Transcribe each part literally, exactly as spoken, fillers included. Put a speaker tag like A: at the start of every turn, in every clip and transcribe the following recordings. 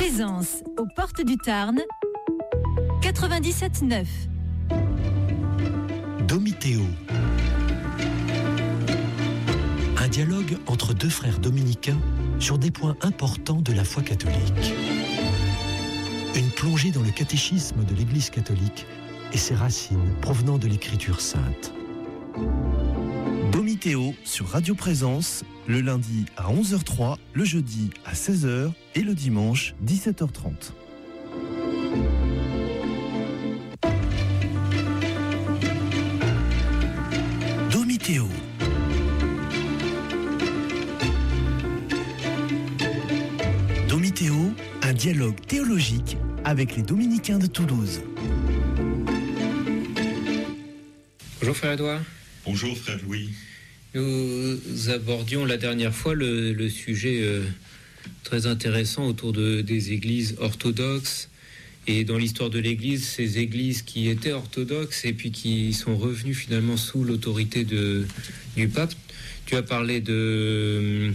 A: Présence aux portes du Tarn, quatre-vingt-dix-sept neuf.
B: Domitéo. Un dialogue entre deux frères dominicains sur des points importants de la foi catholique. Une plongée dans le catéchisme de l'Église catholique et ses racines provenant de l'Écriture sainte.
C: Domitéo sur Radio Présence, le lundi à onze heures trois, le jeudi à seize heures et le dimanche dix-sept heures trente. Domitéo. Domitéo, un dialogue théologique avec les dominicains de Toulouse.
D: Bonjour frère Edouard.
E: Bonjour frère Louis.
D: Nous abordions la dernière fois le, le sujet euh, très intéressant autour de, des églises orthodoxes et dans l'histoire de l'église, ces églises qui étaient orthodoxes et puis qui sont revenues finalement sous l'autorité de, du pape. Tu as parlé de...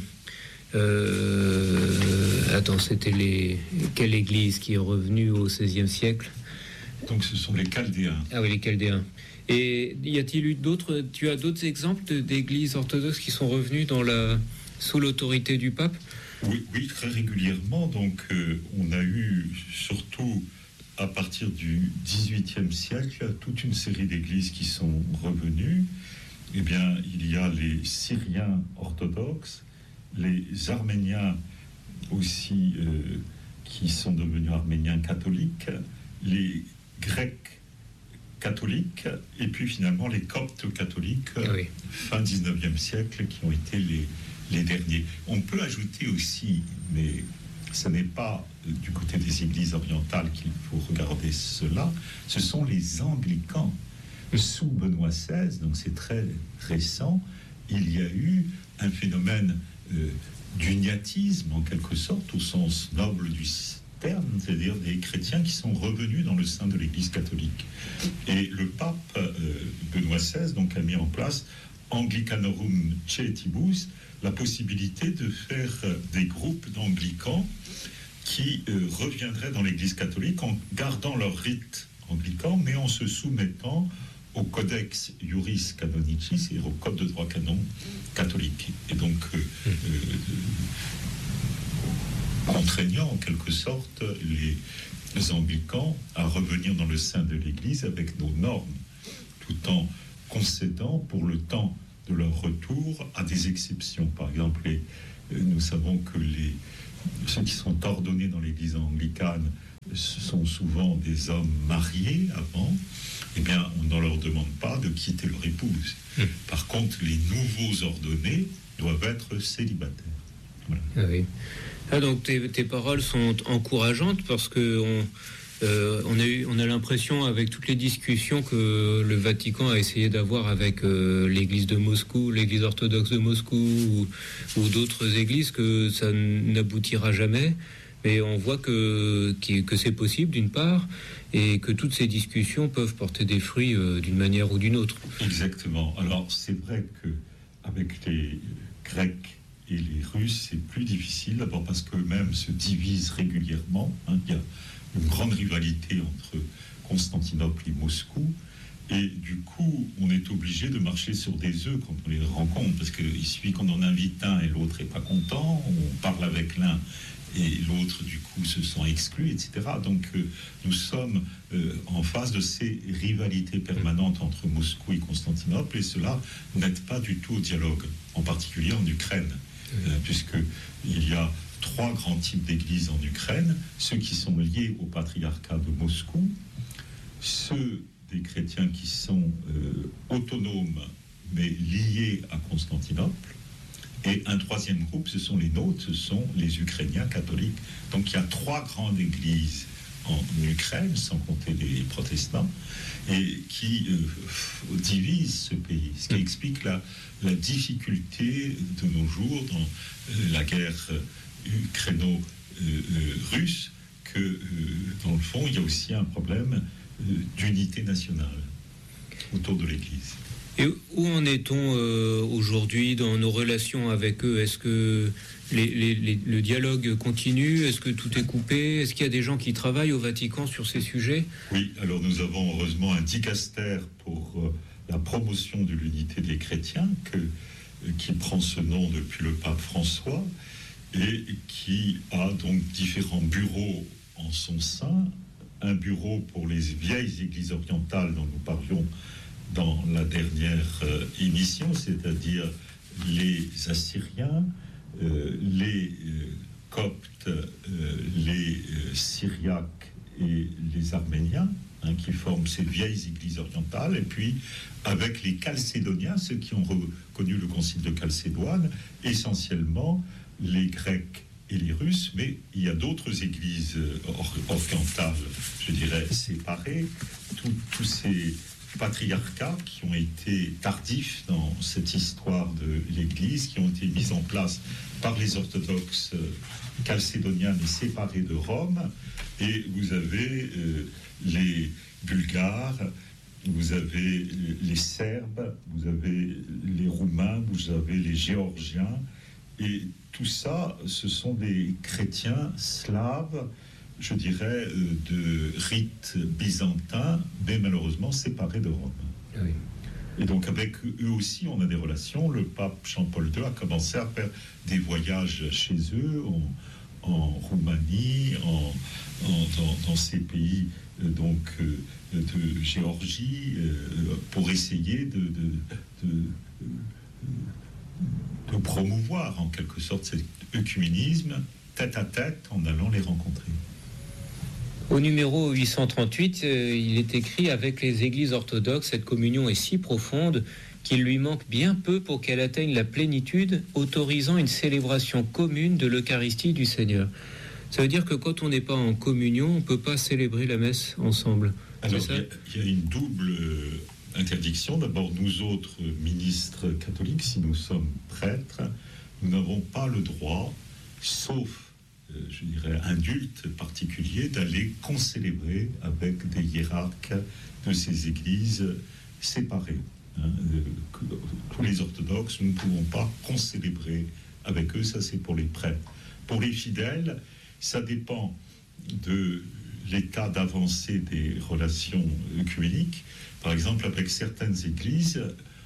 D: Euh, attends, c'était les, quelle église qui est revenue au seizième siècle?
E: Donc ce sont les Chaldéens.
D: Ah oui, les Chaldéens. Et y a-t-il eu d'autres, tu as d'autres exemples d'églises orthodoxes qui sont revenues dans la, sous l'autorité du pape?
E: Oui, oui, très régulièrement. Donc euh, on a eu, surtout à partir du dix-huitième siècle, toute une série d'églises qui sont revenues. Eh bien, il y a les Syriens orthodoxes, les Arméniens aussi, euh, qui sont devenus Arméniens catholiques, les Grecs catholiques, et puis finalement les Coptes catholiques, oui. Fin dix-neuvième siècle, qui ont été les, les derniers. On peut ajouter aussi, mais ce n'est pas du côté des églises orientales qu'il faut regarder cela, ce sont les anglicans. Sous Benoît seize, donc c'est très récent, il y a eu un phénomène euh, d'uniatisme, en quelque sorte, au sens noble du terme, c'est-à-dire des chrétiens qui sont revenus dans le sein de l'Église catholique. Et le pape euh, Benoît seize donc, a mis en place Anglicanorum Caetibus, la possibilité de faire euh, des groupes d'anglicans qui euh, reviendraient dans l'Église catholique en gardant leur rite anglican, mais en se soumettant au Codex Iuris Canonicis, c'est-à-dire au code de droit canon catholique. Et donc, euh, euh, contraignant en quelque sorte les, les anglicans à revenir dans le sein de l'Église avec nos normes, tout en concédant pour le temps de leur retour à des exceptions. Par exemple, les, nous savons que les, ceux qui sont ordonnés dans l'Église anglicane ce sont souvent des hommes mariés avant, eh bien, on ne leur demande pas de quitter leur épouse. Mmh. Par contre, les nouveaux ordonnés doivent être célibataires. Voilà.
D: Ah oui. Ah, donc tes, tes paroles sont encourageantes parce que on, euh, on a eu, on a l'impression avec toutes les discussions que le Vatican a essayé d'avoir avec euh, l'Église de Moscou, l'Église orthodoxe de Moscou ou, ou d'autres églises que ça n'aboutira jamais. Mais on voit que, que c'est possible d'une part et que toutes ces discussions peuvent porter des fruits euh, d'une manière ou d'une autre.
E: Exactement. Alors c'est vrai qu'avec les Grecs et les Russes, c'est plus difficile, d'abord parce qu'eux-mêmes se divisent régulièrement. Hein. Il y a une grande rivalité entre Constantinople et Moscou. Et du coup, on est obligé de marcher sur des œufs quand on les rencontre, parce qu'il suffit qu'on en invite un et l'autre n'est pas content, on parle avec l'un et l'autre, du coup, se sent exclu, et cetera. Donc, euh, nous sommes euh, en face de ces rivalités permanentes entre Moscou et Constantinople, et cela n'aide pas du tout au dialogue, en particulier en Ukraine, euh, puisqu'il y a trois grands types d'églises en Ukraine, ceux qui sont liés au patriarcat de Moscou, ceux des chrétiens qui sont euh, autonomes, mais liés à Constantinople, et un troisième groupe, ce sont les nôtres, ce sont les Ukrainiens catholiques. Donc il y a trois grandes églises en Ukraine, sans compter les protestants, et qui euh, divisent ce pays, ce qui explique la, la difficulté de nos jours dans euh, la guerre ukraino-russe, que euh, dans le fond, il y a aussi un problème euh, d'unité nationale autour de l'Église.
D: Et où en est-on euh, aujourd'hui dans nos relations avec eux? Est-ce que les, les, les, le dialogue continue? Est-ce que tout est coupé? Est-ce qu'il y a des gens qui travaillent au Vatican sur ces sujets?
E: Oui, alors nous avons heureusement un dicaster pour euh, la promotion de l'unité des chrétiens que, euh, qui prend ce nom depuis le pape François et qui a donc différents bureaux en son sein. Un bureau pour les vieilles églises orientales dont nous parlions dans la dernière euh, émission, c'est-à-dire les Assyriens, euh, les euh, Coptes, euh, les euh, Syriaques et les Arméniens, hein, qui forment ces vieilles églises orientales, et puis avec les Chalcédoniens, ceux qui ont reconnu le concile de Chalcédoine, essentiellement les Grecs et les Russes, mais il y a d'autres églises orientales, je dirais, séparées. Tous ces patriarcats qui ont été tardifs dans cette histoire de l'Église, qui ont été mis en place par les orthodoxes chalcédoniens et séparés de Rome. Et vous avez euh, les Bulgares, vous avez les Serbes, vous avez les Roumains, vous avez les Géorgiens. Et tout ça, ce sont des chrétiens slaves, je dirais, de rite byzantin, mais malheureusement séparés de Rome.
D: Oui.
E: Et donc avec eux aussi, on a des relations. Le pape Jean-Paul deux a commencé à faire des voyages chez eux, en, en Roumanie, en, en, dans, dans ces pays donc, de Géorgie, pour essayer de... de, de, de promouvoir en quelque sorte cet œcuménisme tête à tête en allant les rencontrer.
D: Au numéro huit cent trente-huit, euh, il est écrit: avec les églises orthodoxes, cette communion est si profonde qu'il lui manque bien peu pour qu'elle atteigne la plénitude, autorisant une célébration commune de l'Eucharistie du Seigneur. Ça veut dire que quand on n'est pas en communion, on ne peut pas célébrer la messe ensemble.
E: Alors, il y, y a une double interdiction. D'abord, nous autres ministres catholiques, si nous sommes prêtres, nous n'avons pas le droit, sauf, euh, je dirais, indulte particulier, d'aller concélébrer avec des hiérarques de ces églises séparées. Hein. Euh, tous les orthodoxes, nous ne pouvons pas concélébrer avec eux, ça c'est pour les prêtres. Pour les fidèles, ça dépend de l'état d'avancée des relations œcuméniques. Par exemple, avec certaines églises,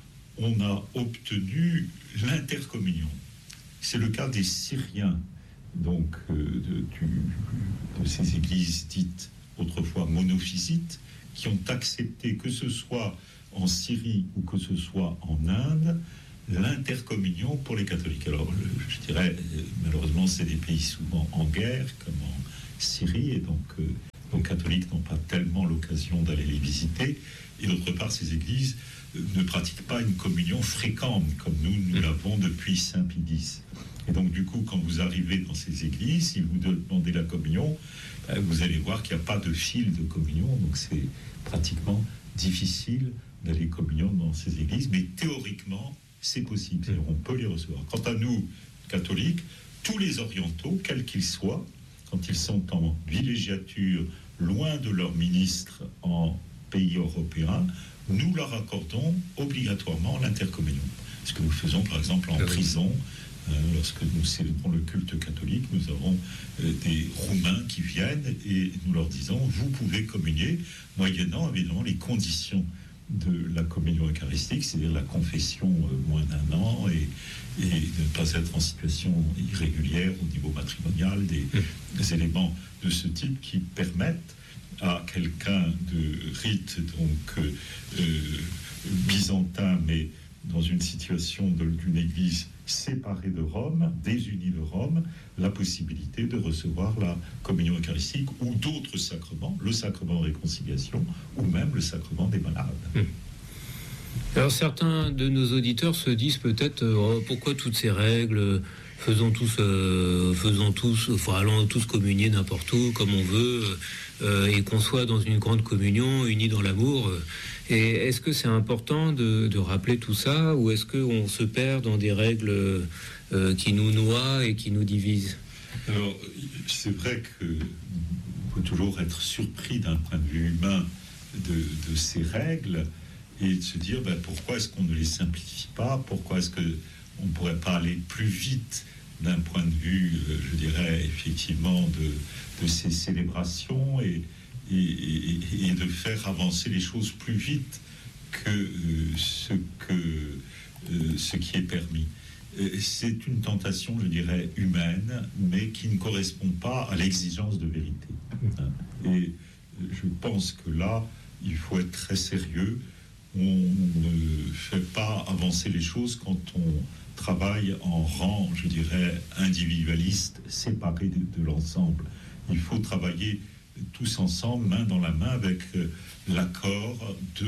E: on a obtenu l'intercommunion. C'est le cas des Syriens, donc euh, de, du, de ces églises dites autrefois monophysites, qui ont accepté, que ce soit en Syrie ou que ce soit en Inde, l'intercommunion pour les catholiques. Alors, je dirais, malheureusement, c'est des pays souvent en guerre, comme en Syrie, et donc euh, nos catholiques n'ont pas tellement l'occasion d'aller les visiter. Et d'autre part, ces églises euh, ne pratiquent pas une communion fréquente, comme nous, nous l'avons depuis Saint Pie X. Et donc, du coup, quand vous arrivez dans ces églises, si vous demandez la communion, ben, vous allez voir qu'il n'y a pas de fil de communion, donc c'est pratiquement difficile d'aller communion dans ces églises, mais théoriquement, c'est possible, c'est-à-dire on peut les recevoir. Quant à nous, catholiques, tous les orientaux, quels qu'ils soient, quand ils sont en villégiature, loin de leurs ministres en pays européens, nous leur accordons obligatoirement l'intercommunion. Ce que nous faisons par exemple en prison, euh, lorsque nous célébrons le culte catholique, nous avons euh, des Roumains qui viennent et nous leur disons, vous pouvez communier, moyennant évidemment les conditions de la communion eucharistique, c'est-à-dire la confession euh, moins d'un an et, et de ne pas être en situation irrégulière au niveau matrimonial, des, mmh. des éléments de ce type qui permettent à quelqu'un de rite donc euh, euh, byzantin, mais dans une situation de, d'une église séparée de Rome, désunie de Rome, la possibilité de recevoir la communion eucharistique ou d'autres sacrements, le sacrement de réconciliation ou même le sacrement des malades.
D: Mmh. Alors certains de nos auditeurs se disent peut-être euh, pourquoi toutes ces règles, faisons tous, euh, faisons tous, enfin allons tous communier n'importe où comme on veut, euh, et qu'on soit dans une grande communion, unis dans l'amour. Et est-ce que c'est important de, de rappeler tout ça, ou est-ce qu'on se perd dans des règles euh, qui nous noient et qui nous divisent?
E: Alors, c'est vrai qu'on peut toujours être surpris d'un point de vue humain de, de ces règles et de se dire ben, pourquoi est-ce qu'on ne les simplifie pas, pourquoi est-ce qu'on ne pourrait pas aller plus vite d'un point de vue, euh, je dirais, effectivement, de, de ces célébrations et, et, et, et de faire avancer les choses plus vite que euh, ce, que, euh, ce qui est permis. C'est une tentation, je dirais, humaine, mais qui ne correspond pas à l'exigence de vérité. Et je pense que là, il faut être très sérieux. On ne fait pas avancer les choses quand on travaille en rang, je dirais, individualiste, séparé de, de l'ensemble. Il faut travailler tous ensemble, main dans la main, avec l'accord de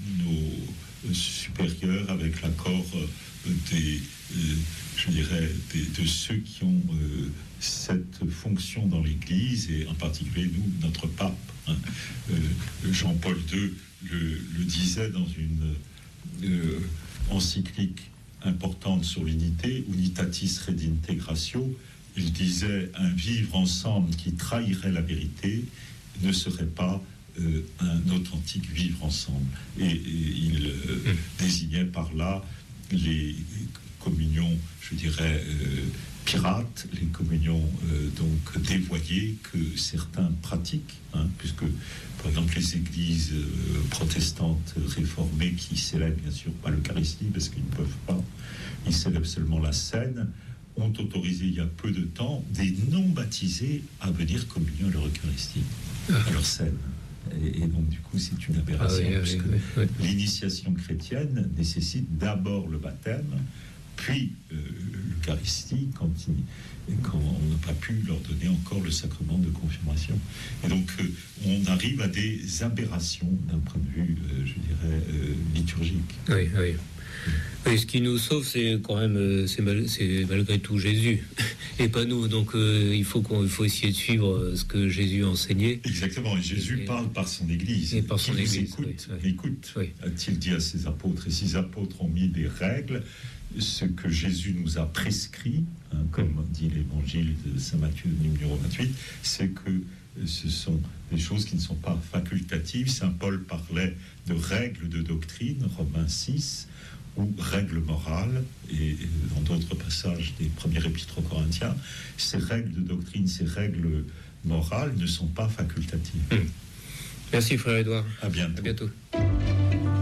E: nos supérieurs, avec l'accord des, euh, je dirais, des, de ceux qui ont euh, cette fonction dans l'Église, et en particulier nous, notre pape. Hein. Euh, Jean-Paul deux le, le disait dans une euh, encyclique importante sur l'unité, Unitatis Redintegratio. Il disait: un vivre ensemble qui trahirait la vérité ne serait pas euh, un authentique vivre ensemble. Et, et il euh, désignait par là les communions, je dirais, euh, pirates, les communions euh, donc dévoyées que certains pratiquent, hein, puisque par exemple les églises euh, protestantes réformées qui célèbrent bien sûr pas l'Eucharistie parce qu'ils ne peuvent pas, ils célèbrent seulement la scène, ont autorisé il y a peu de temps des non-baptisés à venir communier à leur Eucharistie, à leur scène. Et, et donc du coup c'est une aberration, ah oui, parce oui, que oui, oui. L'initiation chrétienne nécessite d'abord le baptême, puis euh, l'Eucharistie quand, il, quand on n'a pas pu leur donner encore le sacrement de confirmation. Et donc euh, on arrive à des aberrations d'un point de vue, euh, je dirais, euh, liturgique.
D: Oui, oui. Et ce qui nous sauve, c'est quand même, c'est, mal, c'est malgré tout Jésus, et pas nous. Donc euh, il faut qu'on, il faut essayer de suivre ce que Jésus enseignait.
E: Exactement. Et Jésus et, parle par son Église.
D: Et par son Église.
E: Écoute,
D: oui, oui.
E: écoute.
D: Oui.
E: A-t-il dit à ses apôtres. Et ses apôtres ont mis des règles, ce que Jésus nous a prescrit, hein, comme dit l'Évangile de Saint Matthieu numéro vingt-huit, c'est que ce sont des choses qui ne sont pas facultatives. Saint Paul parlait de règles de doctrine, Romains six, ou règles morales, et dans d'autres passages des premiers épîtres aux Corinthiens, ces règles de doctrine, ces règles morales ne sont pas facultatives.
D: Merci frère Édouard.
E: À bientôt.
D: À bientôt.